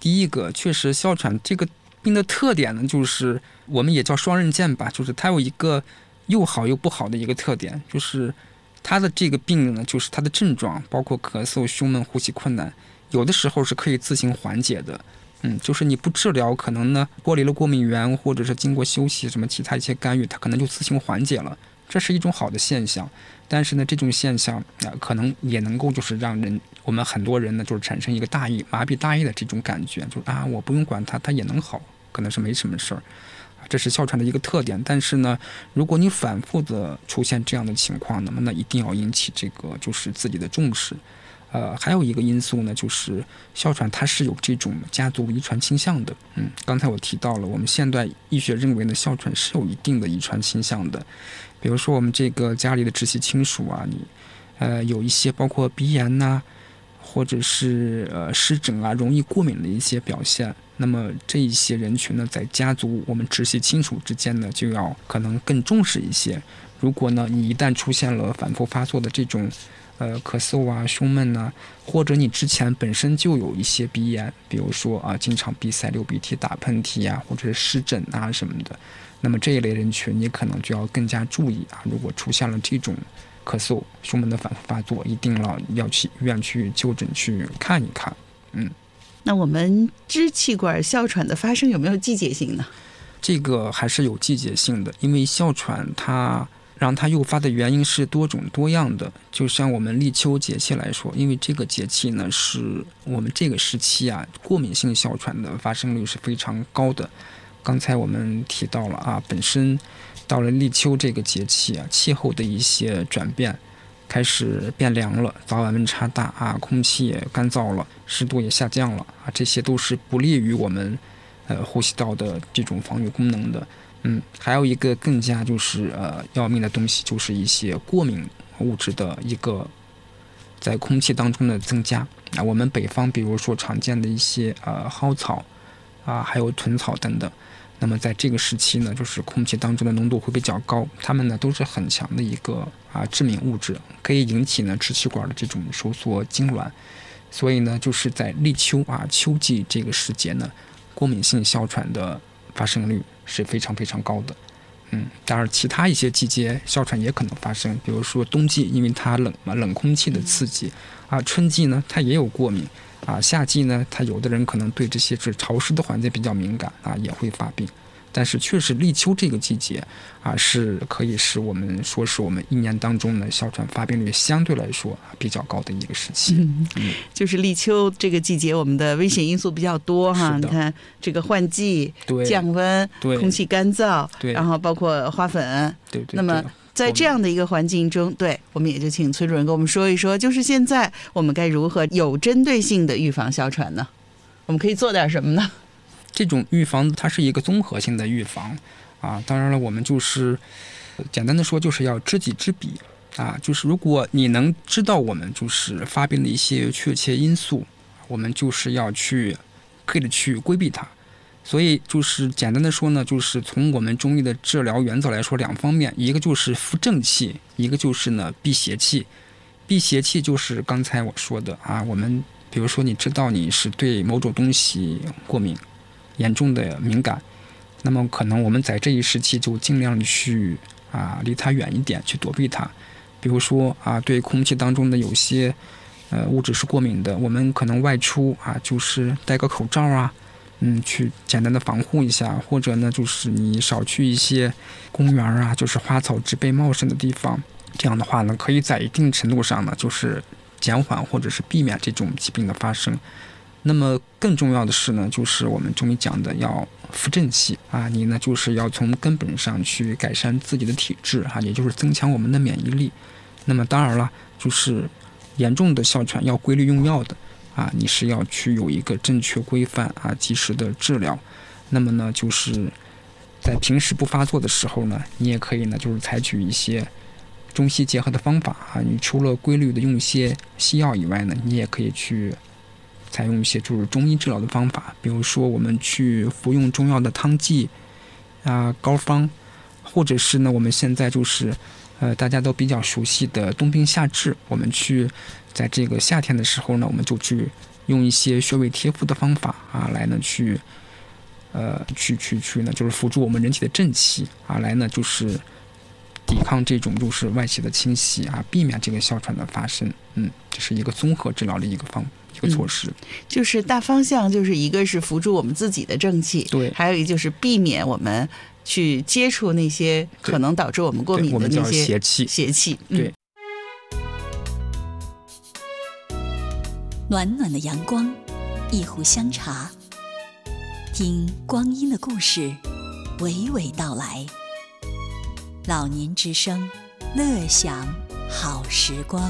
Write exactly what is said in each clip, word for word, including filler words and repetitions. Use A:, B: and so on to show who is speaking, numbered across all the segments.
A: 第一个，确实哮喘这个病的特点呢，就是我们也叫双刃剑吧，就是它有一个又好又不好的一个特点，就是它的这个病呢，就是它的症状包括咳嗽、胸闷、呼吸困难，有的时候是可以自行缓解的。嗯，就是你不治疗，可能呢脱离了过敏源，或者是经过休息什么其他一些干预，它可能就自行缓解了，这是一种好的现象。但是呢，这种现象啊、呃，可能也能够就是让人我们很多人呢，就是产生一个大意麻痹大意的这种感觉，就是啊，我不用管它，它也能好，可能是没什么事儿。这是哮喘的一个特点。但是呢，如果你反复的出现这样的情况，那么那一定要引起这个就是自己的重视。呃，还有一个因素呢，就是哮喘它是有这种家族遗传倾向的。嗯，刚才我提到了，我们现代医学认为呢，哮喘是有一定的遗传倾向的。比如说我们这个家里的直系亲属啊，你呃有一些包括鼻炎呐、啊，或者是呃湿疹啊，容易过敏的一些表现。那么这一些人群呢，在家族我们直系亲属之间呢，就要可能更重视一些。如果呢，你一旦出现了反复发作的这种呃咳嗽啊、胸闷啊，或者你之前本身就有一些鼻炎，比如说啊，经常鼻塞、流鼻涕、打喷嚏啊，或者是湿疹啊什么的，那么这一类人群你可能就要更加注意啊。如果出现了这种咳嗽、胸闷的反复发作，一定要要去医院去就诊去看一看。嗯，
B: 那我们支气管哮喘的发生有没有季节性呢？
A: 这个还是有季节性的，因为哮喘它让它诱发的原因是多种多样的。就像我们立秋节气来说，因为这个节气呢是我们这个时期啊，过敏性哮喘的发生率是非常高的。刚才我们提到了啊，本身到了立秋这个节气啊，气候的一些转变开始变凉了，早晚温差大啊，空气也干燥了，湿度也下降了啊，这些都是不利于我们呃呼吸道的这种防御功能的。嗯，还有一个更加就是呃要命的东西，就是一些过敏物质的一个在空气当中的增加啊。我们北方比如说常见的一些呃蒿草啊，还有豚草等等，那么在这个时期呢，就是空气当中的浓度会比较高，它们呢都是很强的一个啊致敏物质，可以引起呢支气管的这种收缩痉挛。所以呢，就是在立秋啊秋季这个时节呢，过敏性哮喘的发生率是非常非常高的。嗯，当然其他一些季节哮喘也可能发生，比如说冬季因为它冷嘛，冷空气的刺激啊，春季呢它也有过敏啊，夏季呢它有的人可能对这些是潮湿的环境比较敏感啊，也会发病。但是确实立秋这个季节啊，是可以是我们说是我们一年当中呢哮喘发病率相对来说比较高的一个时期。
B: 嗯嗯、就是立秋这个季节，我们的危险因素比较多哈。你看这个换季、降温、空气干燥，然后包括花粉。
A: 对 对, 对。
B: 那么在这样的一个环境中，对，我们也就请崔主任跟我们说一说，就是现在我们该如何有针对性的预防哮喘呢？我们可以做点什么呢？
A: 这种预防它是一个综合性的预防啊，当然了，我们就是简单的说，就是要知己知彼啊，就是如果你能知道我们就是发病的一些确切因素，我们就是要去刻意的去规避它。所以就是简单的说呢，就是从我们中医的治疗原则来说，两方面，一个就是扶正气，一个就是呢避邪气。避邪气就是刚才我说的啊，我们比如说你知道你是对某种东西过敏，严重的敏感，那么可能我们在这一时期就尽量去啊离它远一点，去躲避它。比如说啊，对空气当中的有些呃物质是过敏的，我们可能外出啊，就是戴个口罩啊，嗯，去简单的防护一下，或者呢，就是你少去一些公园啊，就是花草植被茂盛的地方。这样的话呢，可以在一定程度上呢，就是减缓或者是避免这种疾病的发生。那么更重要的是呢，就是我们中医讲的要扶正气啊，你呢就是要从根本上去改善自己的体质啊，也就是增强我们的免疫力。那么当然了，就是严重的哮喘要规律用药的啊，你是要去有一个正确规范啊，及时的治疗。那么呢，就是在平时不发作的时候呢，你也可以呢，就是采取一些中西结合的方法啊，你除了规律的用一些西药以外呢，你也可以去采用一些就是中医治疗的方法，比如说我们去服用中药的汤剂啊、膏方，或者是呢我们现在就是呃大家都比较熟悉的冬病夏治，我们去在这个夏天的时候呢，我们就去用一些穴位贴敷的方法啊，来呢去呃去去去呢，就是辅助我们人体的正气啊，来呢就是抵抗这种就是外邪的侵袭啊，避免这个哮喘的发生。嗯，这是一个综合治疗的一个方一个措施。
B: 嗯，就是大方向就是一个是辅助我们自己的正气，
A: 对，
B: 还有一个就是避免我们去接触那些可能导致我们过敏的那些
A: 邪气。
B: 邪气，
A: 对。
C: 嗯，暖暖的阳光，一壶香茶，听光阴的故事，娓娓道来。老年之声，乐享好时光。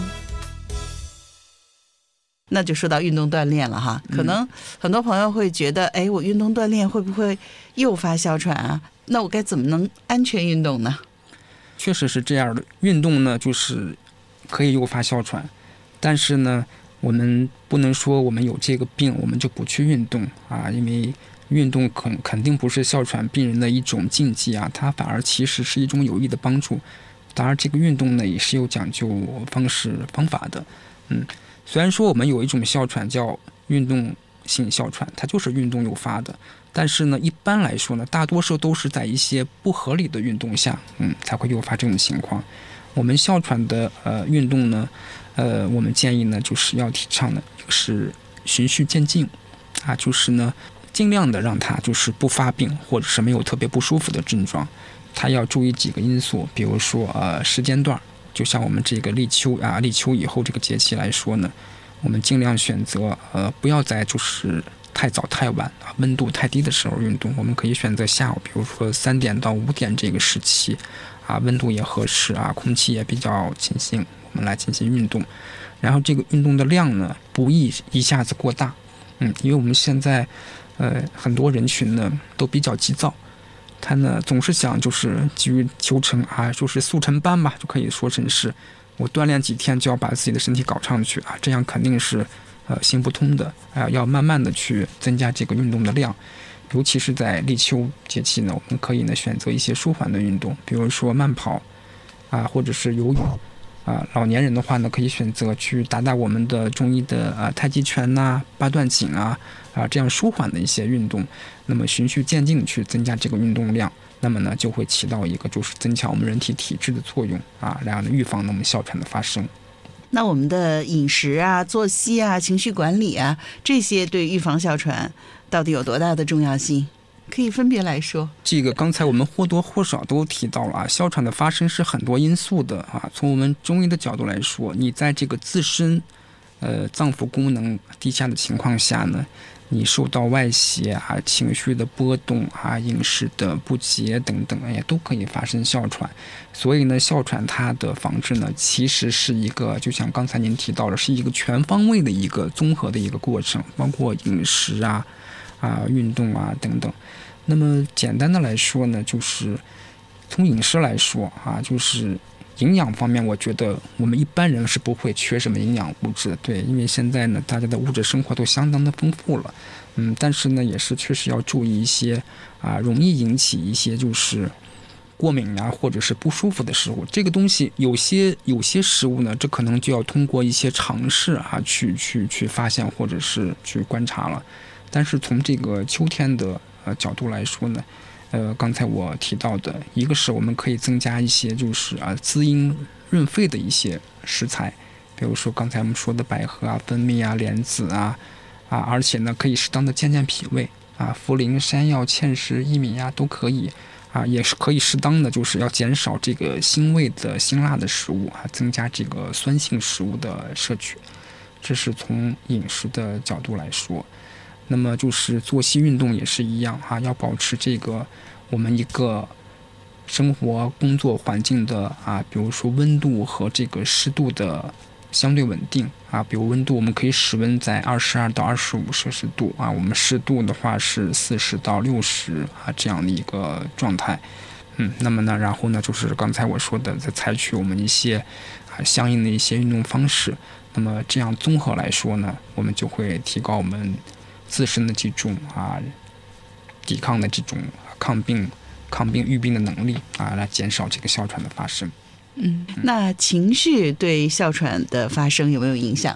B: 那就说到运动锻炼了哈，可能很多朋友会觉得，哎，我运动锻炼会不会诱发哮喘啊？那我该怎么能安全运动呢？
A: 确实是这样的，运动呢就是可以诱发哮喘，但是呢，我们不能说我们有这个病我们就不去运动啊，因为运动肯肯定不是哮喘病人的一种禁忌啊，它反而其实是一种有益的帮助。当然，这个运动呢也是有讲究方式方法的。嗯，虽然说我们有一种哮喘叫运动性哮喘，它就是运动诱发的，但是呢，一般来说呢，大多数都是在一些不合理的运动下，嗯，才会诱发这种情况。我们哮喘的呃运动呢，呃，我们建议呢就是要提倡的就是循序渐进啊，就是呢。尽量的让它就是不发病，或者是没有特别不舒服的症状。它要注意几个因素，比如说呃时间段，就像我们这个立秋啊，立秋以后这个节气来说呢，我们尽量选择呃不要在就是太早太晚啊，温度太低的时候运动。我们可以选择下午，比如说三点到五点这个时期啊，温度也合适啊，空气也比较清新，我们来进行运动。然后这个运动的量呢，不宜一下子过大，嗯，因为我们现在。呃，很多人群呢都比较急躁，他呢总是想就是急于求成啊，就是速成班吧，就可以说成是我锻炼几天就要把自己的身体搞上去啊，这样肯定是呃行不通的啊，要慢慢的去增加这个运动的量，尤其是在立秋节气呢，我们可以呢选择一些舒缓的运动，比如说慢跑啊，或者是游泳。啊，老年人的话呢，可以选择去打打我们的中医的啊太极拳呐、啊、八段锦啊啊这样舒缓的一些运动，那么循序渐进的去增加这个运动量，那么呢就会起到一个就是增强我们人体体质的作用啊，来预防我们哮喘的发生。
B: 那我们的饮食啊、作息啊、情绪管理啊，这些对预防哮喘到底有多大的重要性？可以分别来说。
A: 这个刚才我们或多或少都提到了啊，哮喘的发生是很多因素的啊。从我们中医的角度来说，你在这个自身呃脏腑功能低下的情况下呢，你受到外邪啊、情绪的波动啊、饮食的不节等等，也都可以发生哮喘。所以呢，哮喘它的防治呢，其实是一个就像刚才您提到的，是一个全方位的一个综合的一个过程，包括饮食啊。啊，运动啊等等。那么简单的来说呢，就是从饮食来说啊，就是营养方面，我觉得我们一般人是不会缺什么营养物质的，对，因为现在呢，大家的物质生活都相当的丰富了，嗯，但是呢，也是确实要注意一些啊，容易引起一些就是过敏啊，或者是不舒服的食物。这个东西有些有些食物呢，这可能就要通过一些尝试啊，去去去发现或者是去观察了。但是从这个秋天的呃角度来说呢，呃，刚才我提到的一个是我们可以增加一些就是啊滋阴润肺的一些食材，比如说刚才我们说的百合啊、蜂蜜啊、莲子啊啊，而且呢可以适当的健健脾胃啊，茯苓、山药、芡实、薏米呀、啊、都可以啊，也是可以适当的就是要减少这个辛味的辛辣的食物啊，增加这个酸性食物的摄取，这是从饮食的角度来说。那么就是作息运动也是一样啊，要保持这个我们一个生活工作环境的啊，比如说温度和这个湿度的相对稳定啊，比如温度我们可以室温在二十二到二十五摄氏度啊，我们湿度的话是四十到六十啊这样的一个状态。嗯，那么呢，然后呢，就是刚才我说的，再采取我们一些啊相应的一些运动方式，那么这样综合来说呢，我们就会提高我们自身的这种啊抵抗的这种抗病、抗病预病的能力啊，来减少这个哮喘的发生。
B: 嗯，那情绪对哮喘的发生有没有影响呢？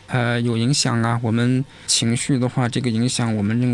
A: 呃有影响啊。我们情绪的话，这个影响我们认